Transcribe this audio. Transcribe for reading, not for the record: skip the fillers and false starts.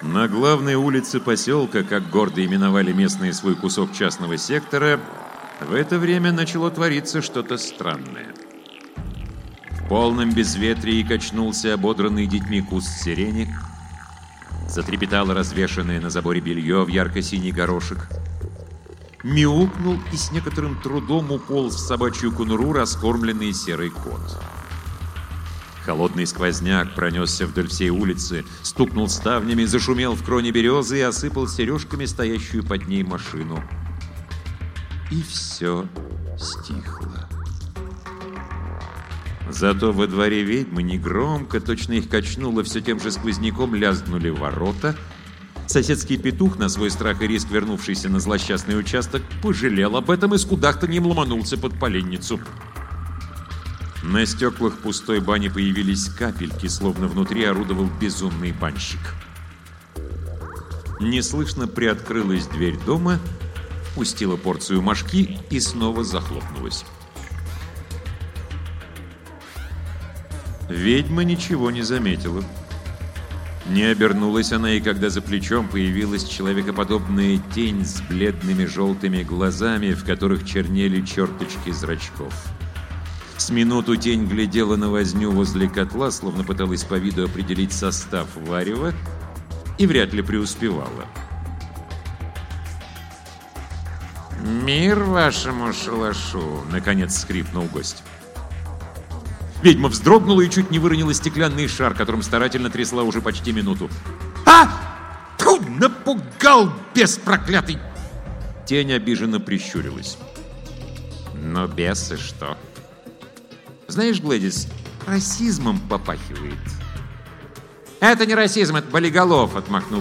На главной улице поселка, как гордо именовали местные свой кусок частного сектора, в это время начало твориться что-то странное. В полном безветрии качнулся ободранный детьми куст сирени, затрепетало развешанное на заборе белье в ярко-синий горошек, мяукнул и с некоторым трудом уполз в собачью конуру раскормленный серый кот. Холодный сквозняк пронесся вдоль всей улицы, стукнул ставнями, зашумел в кроне березы и осыпал сережками стоящую под ней машину. И все стихло. Зато во дворе ведьмы негромко, точно их качнуло все тем же сквозняком, лязгнули ворота. Соседский петух, на свой страх и риск вернувшийся на злосчастный участок, пожалел об этом и с кудахтаньем ломанулся под поленницу. На стеклах пустой бани появились капельки, словно внутри орудовал безумный банщик. Неслышно приоткрылась дверь дома, пустила порцию мошки и снова захлопнулась. Ведьма ничего не заметила. Не обернулась она, и когда за плечом появилась человекоподобная тень с бледными желтыми глазами, в которых чернели черточки зрачков. С минуту тень глядела на возню возле котла, словно пыталась по виду определить состав варева, и вряд ли преуспевала. «Мир вашему шалашу!» — наконец скрипнул гость. Ведьма вздрогнула и чуть не выронила стеклянный шар, которым старательно трясла уже почти минуту. «А! Тьфу, напугал, бес проклятый!» Тень обиженно прищурилась. «Но бесы что? Знаешь, Глэдис, расизмом попахивает». «Это не расизм, это болиголов», — отмахнулась